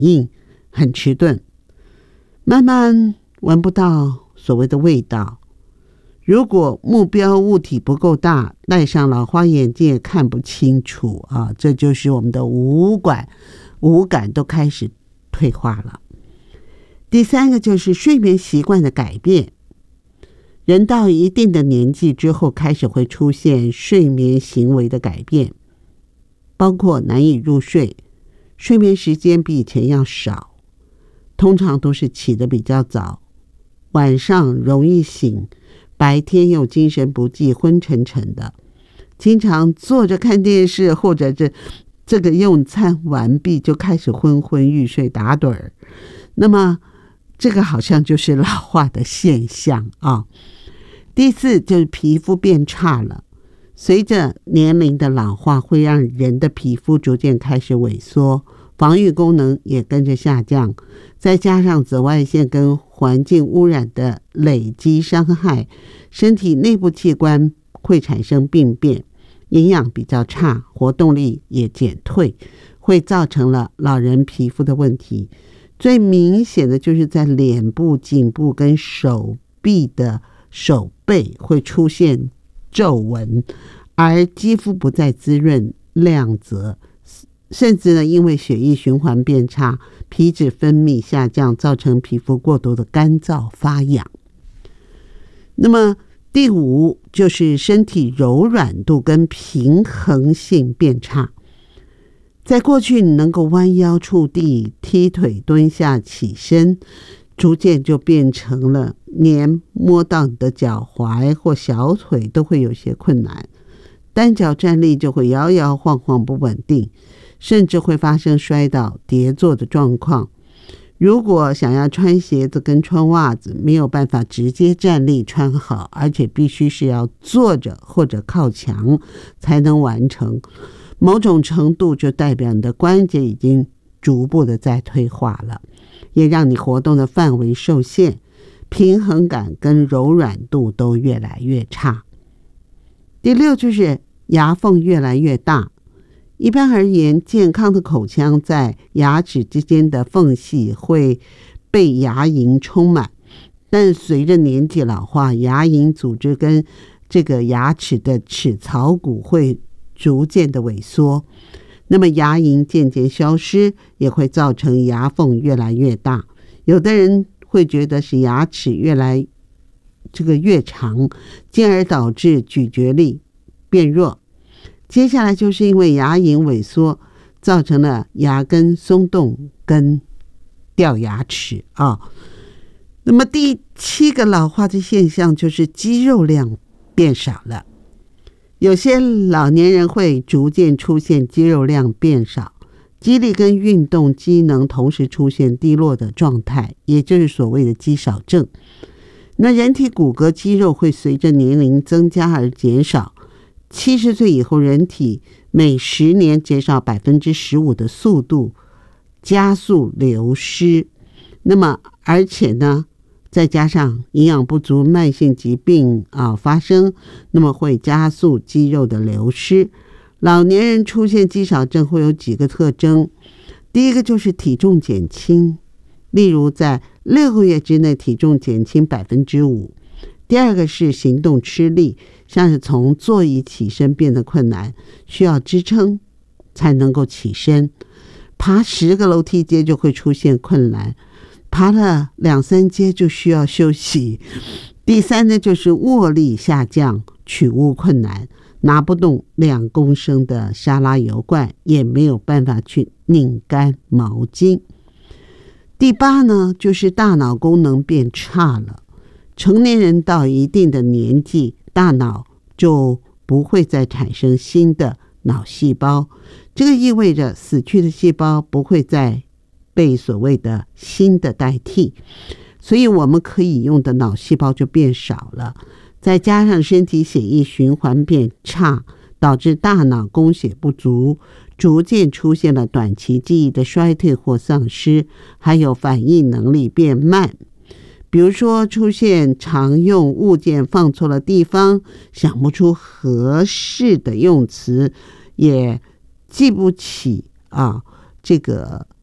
应很迟钝，慢慢闻不到所谓的味道。如果目标物体不够大，戴上老花眼镜也看不清楚啊，这就是我们的五感都开始退化了。第三个就是睡眠习惯的改变。人到一定的年纪之后，开始会出现睡眠行为的改变，包括难以入睡，睡眠时间比以前要少，通常都是起得比较早，晚上容易醒，白天又精神不济，昏沉沉的，经常坐着看电视，或者这个用餐完毕就开始昏昏欲睡打盹儿。那么这个好像就是老化的现象啊。第四就是皮肤变差了，随着年龄的老化，会让人的皮肤逐渐开始萎缩，防御功能也跟着下降，再加上紫外线跟环境污染的累积伤害，身体内部器官会产生病变，营养比较差，活动力也减退，会造成了老人皮肤的问题。最明显的就是在脸部、颈部跟手臂的手背会出现皱纹，而肌肤不再滋润亮泽，甚至呢，因为血液循环变差，皮脂分泌下降，造成皮肤过度的干燥发痒。那么第五就是身体柔软度跟平衡性变差。在过去你能够弯腰触地、踢腿、蹲下、起身，逐渐就变成了连摸到你的脚踝或小腿都会有些困难，单脚站立就会摇摇晃晃不稳定，甚至会发生摔倒、跌坐的状况。如果想要穿鞋子跟穿袜子，没有办法直接站立穿好，而且必须是要坐着或者靠墙才能完成，某种程度就代表你的关节已经逐步的在退化了，也让你活动的范围受限，平衡感跟柔软度都越来越差。第六就是牙缝越来越大。一般而言，健康的口腔在牙齿之间的缝隙会被牙龈充满，但随着年纪老化，牙龈组织跟这个牙齿的齿槽骨会逐渐的萎缩，那么牙龈渐渐消失，也会造成牙缝越来越大。有的人会觉得是牙齿越长，进而导致咀嚼力变弱。接下来就是因为牙龈萎缩，造成了牙根松动跟掉牙齿啊。那么第七个老化的现象就是肌肉量变少了。有些老年人会逐渐出现肌肉量变少，肌力跟运动机能同时出现低落的状态，也就是所谓的肌少症。那人体骨骼肌肉会随着年龄增加而减少，70岁以后，人体每10年减少15%的速度，加速流失。那么而且呢，再加上营养不足、慢性疾病发生，那么会加速肌肉的流失。老年人出现肌少症会有几个特征，第一个就是体重减轻，例如在6个月之内体重减轻5%。第二个是行动吃力，像是从座椅起身变得困难，需要支撑才能够起身，爬10个楼梯阶就会出现困难，爬了2-3阶就需要休息。第三呢，就是握力下降，取物困难，拿不动2公升的沙拉油罐，也没有办法去拧干毛巾。第8呢，就是大脑功能变差了。成年人到一定的年纪，大脑就不会再产生新的脑细胞，这个意味着死去的细胞不会再被所谓的新的代替，所以我们可以用的脑细胞就变少了。再加上身体血液循环变差，导致大脑供血不足，逐渐出现了短期记忆的衰退或丧失，还有反应能力变慢。比如说出现常用物件放错了地方，想不出合适的用词，也记不起这个